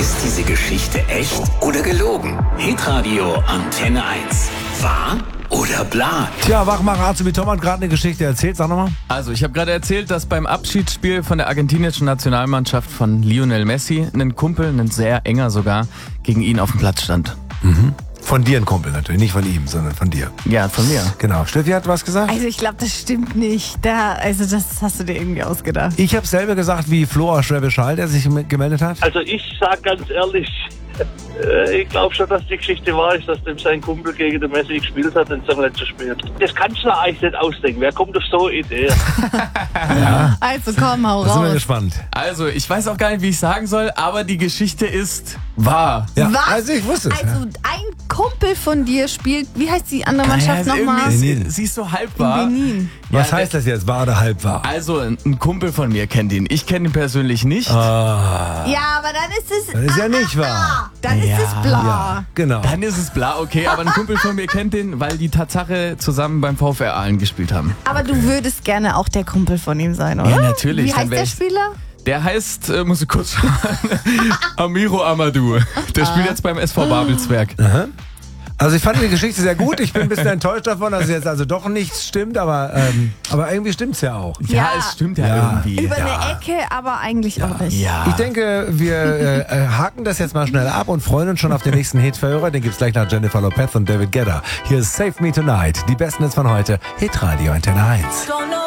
Ist diese Geschichte echt oder gelogen? Hitradio Antenne 1. Wahr oder bla? Tja, Wachmacher Arzt mit Tom hat gerade eine Geschichte erzählt. Sag nochmal. Also, ich habe gerade erzählt, dass beim Abschiedsspiel von der argentinischen Nationalmannschaft von Lionel Messi ein Kumpel, ein sehr enger sogar, gegen ihn auf dem Platz stand. Von dir ein Kumpel natürlich, nicht von ihm, sondern von dir. Ja, von mir. Genau. Steffi hat was gesagt? Also ich glaube, das stimmt nicht. Das hast du dir irgendwie ausgedacht. Ich habe selber gesagt, wie Flo aus Schwäbisch Hall, der sich gemeldet hat. Also ich sag ganz ehrlich, ich glaube schon, dass die Geschichte wahr ist, dass dem sein Kumpel gegen den Messi gespielt hat in seinem letzten Spiel. Das kannst du eigentlich nicht ausdenken. Wer kommt auf so eine Idee? Also komm, hau Da sind wir raus. gespannt. Also, ich weiß auch gar nicht, wie ich sagen soll, aber die Geschichte ist wahr. Ja, Was? also ich wusste es. Also ein Kumpel von dir spielt, wie heißt die andere Mannschaft Naja, nochmal? irgendwie sie ist so halb wahr. Benin. Was Ja, heißt das jetzt? Wahr oder halb wahr? Also, ein Kumpel von mir kennt ihn. Ich kenne ihn persönlich nicht. Ja, aber dann ist es... Das ist ja nicht wahr. Dann ist es bla. Ja, genau. Dann ist es bla, okay, aber ein Kumpel von mir kennt ihn, weil die Tatsache zusammen beim VfR Aalen gespielt haben. Aber du würdest gerne auch der Kumpel von ihm sein, oder? Ja, natürlich, Wie dann heißt wär der ich- Spieler? Der heißt, muss ich kurz schauen, Amiro Amadou. Der spielt jetzt beim SV Babelsberg. Also ich fand die Geschichte sehr gut. Ich bin ein bisschen enttäuscht davon, dass jetzt also doch nichts stimmt, aber irgendwie stimmt's ja auch. Ja, Ja. es stimmt ja, Ja. irgendwie. Über eine Ecke, aber eigentlich auch nicht. Ja. Ich denke, wir haken das jetzt mal schnell ab und freuen uns schon auf den nächsten Hit-Verhörer. Den gibt's gleich nach Jennifer Lopez und David Guetta. Hier ist Save Me Tonight. Die besten Hits von heute. Hitradio Antenne 1.